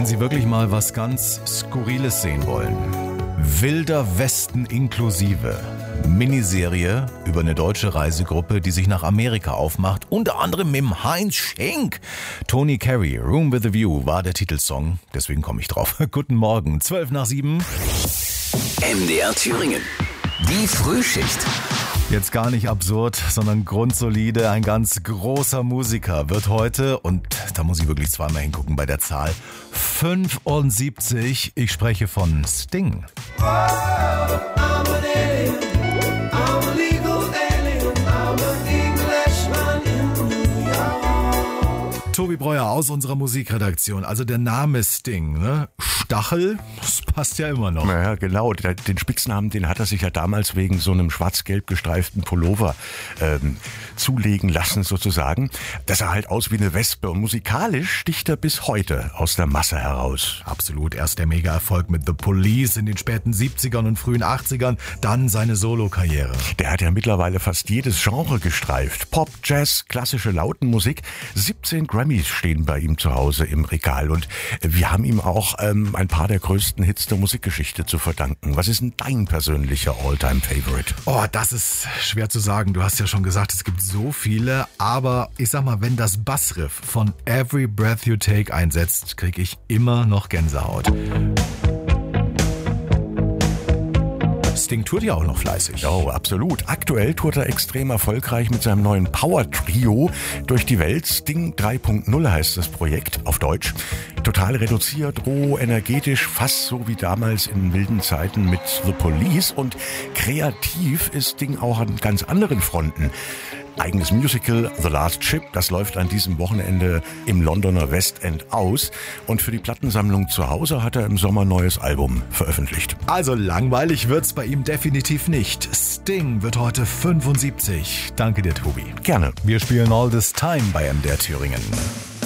Wenn Sie wirklich mal was ganz Skurriles sehen wollen, Wilder Westen inklusive, Miniserie über eine deutsche Reisegruppe, die sich nach Amerika aufmacht, unter anderem mit dem Heinz Schenk. Tony Carey, Room with a View war der Titelsong, deswegen komme ich drauf. Guten Morgen, 6:55. MDR Thüringen, die Frühschicht. Jetzt gar nicht absurd, sondern grundsolide. Ein ganz großer Musiker wird heute, und da muss ich wirklich zweimal hingucken bei der Zahl, 75. Ich spreche von Sting. Tobi Breuer aus unserer Musikredaktion. Also der Name Sting, ne? Stachel, das passt ja immer noch. Ja, genau. Den Spitznamen, den hat er sich ja damals wegen so einem schwarz-gelb gestreiften Pullover zulegen lassen sozusagen. Das sah halt aus wie eine Wespe und musikalisch sticht er bis heute aus der Masse heraus. Absolut. Erst der Mega-Erfolg mit The Police in den späten 70ern und frühen 80ern, dann seine Solo-Karriere. Der hat ja mittlerweile fast jedes Genre gestreift. Pop, Jazz, klassische Lautenmusik. 17 Grammys stehen bei ihm zu Hause im Regal und wir haben ihm auch ein paar der größten Hits der Musikgeschichte zu verdanken. Was ist denn dein persönlicher All-Time-Favorite? Oh, das ist schwer zu sagen. Du hast ja schon gesagt, es gibt so viele, aber ich sag mal, wenn das Bassriff von Every Breath You Take einsetzt, kriege ich immer noch Gänsehaut. Sting tourt ja auch noch fleißig. Oh, absolut. Aktuell tourt er extrem erfolgreich mit seinem neuen Power-Trio durch die Welt. Sting 3.0 heißt das Projekt auf Deutsch. Total reduziert, roh, energetisch, fast so wie damals in wilden Zeiten mit The Police. Und kreativ ist Sting auch an ganz anderen Fronten. Eigenes Musical, The Last Ship, das läuft an diesem Wochenende im Londoner West End aus. Und für die Plattensammlung zu Hause hat er im Sommer ein neues Album veröffentlicht. Also langweilig wird's bei ihm definitiv nicht. Sting wird heute 75. Danke dir, Tobi. Gerne. Wir spielen All This Time bei MDR Thüringen.